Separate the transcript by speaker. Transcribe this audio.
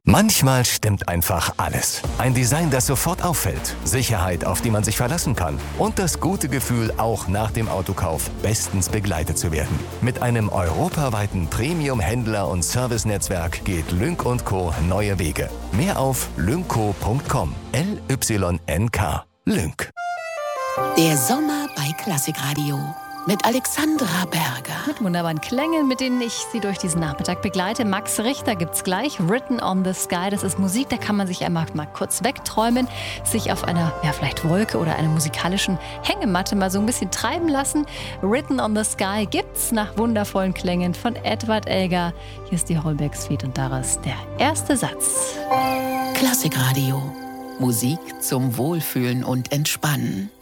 Speaker 1: Manchmal stimmt einfach alles. Ein Design, das sofort auffällt, Sicherheit, auf die man sich verlassen kann und das gute Gefühl, auch nach dem Autokauf bestens begleitet zu werden. Mit einem europaweiten Premium-Händler- und Servicenetzwerk geht Lynk & Co. neue Wege. Mehr auf lynco.com. LYNK. Lynk.
Speaker 2: Der Sommer bei Klassikradio. Mit Alexandra Berger.
Speaker 3: Mit wunderbaren Klängen, mit denen ich Sie durch diesen Nachmittag begleite. Max Richter gibt's gleich. Written on the Sky. Das ist Musik, da kann man sich einmal mal kurz wegträumen, sich auf einer, vielleicht Wolke oder einer musikalischen Hängematte mal so ein bisschen treiben lassen. Written on the Sky gibt's nach wundervollen Klängen von Edward Elgar. Hier ist die Holbeck Suite und daraus der erste Satz.
Speaker 2: Klassikradio. Musik zum Wohlfühlen und Entspannen.